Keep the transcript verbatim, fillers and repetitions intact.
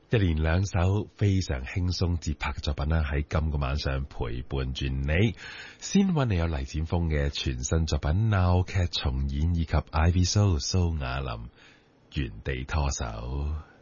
一連兩首非常輕鬆節拍嘅作品啦，喺今個晚上陪伴住你。先揾你有黎展峰嘅全新作品鬧劇重演，以及 Ivy So 蘇雅琳原地拖手。